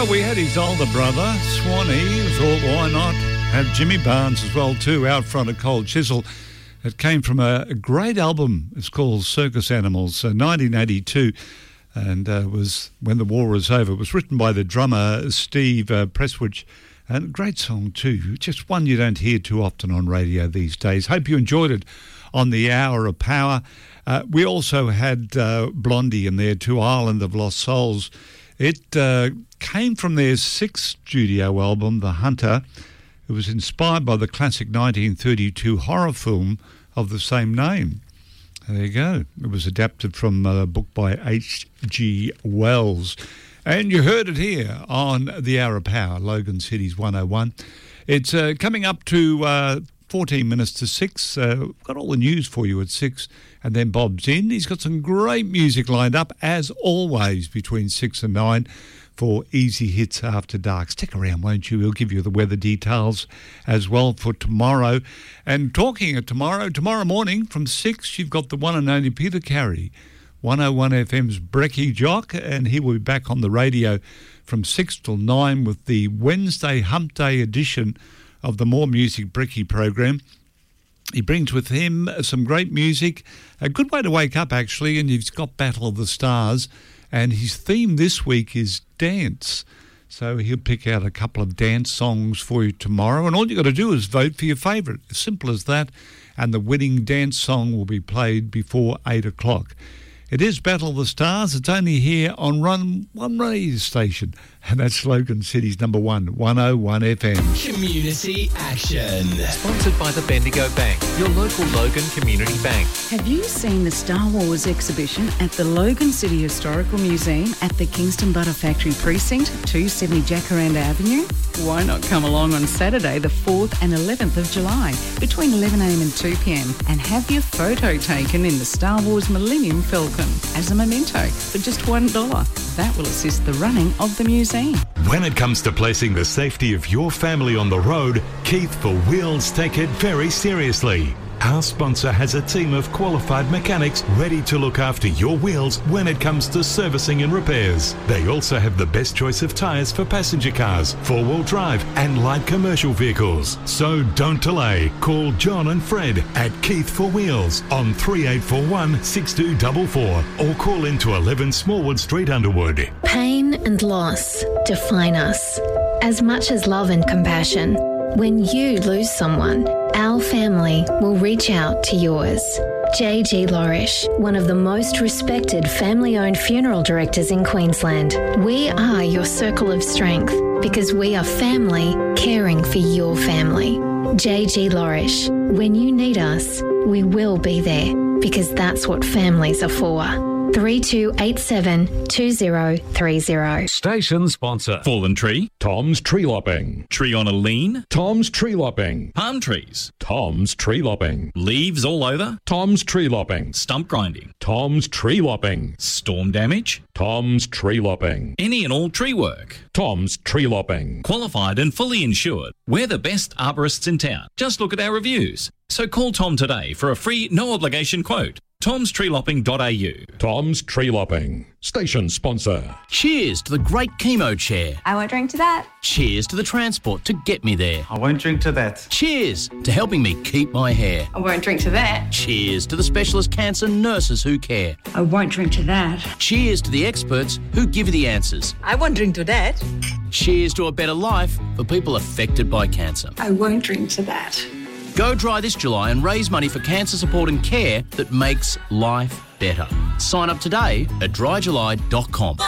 Well, we had his older brother, Swanee. Thought, why not have Jimmy Barnes as well, too, out front of Cold Chisel. It came from a great album. It's called Circus Animals, 1982, and was when the war was over. It was written by the drummer Steve Presswich, and a great song too. Just one you don't hear too often on radio these days. Hope you enjoyed it on the Hour of Power. We also had Blondie in there too, Island of Lost Souls. It came from their sixth studio album, The Hunter. It was inspired by the classic 1932 horror film of the same name. There you go. It was adapted from a book by H.G. Wells. And you heard it here on the Hour of Power, Logan City's 101. It's coming up to 14 minutes to 6. We've got all the news for you at 6. And then Bob's in. He's got some great music lined up, as always, between 6 and 9 for Easy Hits After Dark. Stick around, won't you? We'll give you the weather details as well for tomorrow. And talking of tomorrow morning from 6, you've got the one and only Peter Carey, 101 FM's Brekkie Jock, and he will be back on the radio from 6 till 9 with the Wednesday Hump Day edition of the More Music Brekkie program. He brings with him some great music, a good way to wake up actually, and he's got Battle of the Stars, and his theme this week is dance. So he'll pick out a couple of dance songs for you tomorrow, and all you got to do is vote for your favourite. As simple as that, and the winning dance song will be played before 8 o'clock. It is Battle of the Stars. It's only here on one radio station, and that's Logan City's number 101 FM. Community Action. Sponsored by the Bendigo Bank, your local Logan Community Bank. Have you seen the Star Wars exhibition at the Logan City Historical Museum at the Kingston Butter Factory Precinct, 270 Jacaranda Avenue? Why not come along on Saturday, the 4th and 11th of July, between 11am and 2pm, and have your photo taken in the Star Wars Millennium Falcon as a memento for just $1. That will assist the running of the museum. When it comes to placing the safety of your family on the road, Keith for Wheels take it very seriously. Our sponsor has a team of qualified mechanics ready to look after your wheels when it comes to servicing and repairs. They also have the best choice of tyres for passenger cars, four-wheel drive and light commercial vehicles. So don't delay. Call John and Fred at Keith for Wheels on 3841 6244 or call into 11 Smallwood Street, Underwood. Pain and loss define us, as much as love and compassion. When you lose someone, our family will reach out to yours. JG Lorish, one of the most respected family-owned funeral directors in Queensland. We are your circle of strength because we are family caring for your family. JG Lorish, when you need us, we will be there because that's what families are for. 3287 2030. Station sponsor. Fallen tree. Tom's Tree Lopping. Tree on a lean. Tom's Tree Lopping. Palm trees. Tom's Tree Lopping. Leaves all over. Tom's Tree Lopping. Stump grinding. Tom's Tree Lopping. Storm damage. Tom's Tree Lopping. Any and all tree work. Tom's Tree Lopping. Qualified and fully insured. We're the best arborists in town. Just look at our reviews. So call Tom today for a free, no-obligation quote. tomstreelopping.au. Tom's Tree Lopping. Station sponsor. Cheers to the great chemo chair. I won't drink to that. Cheers to the transport to get me there. I won't drink to that. Cheers to helping me keep my hair. I won't drink to that. Cheers to the specialist cancer nurses who care. I won't drink to that. Cheers to the experts who give you the answers. I won't drink to that. Cheers to a better life for people affected by cancer. I won't drink to that. Go dry this July and raise money for cancer support and care that makes life better. Sign up today at dryjuly.com.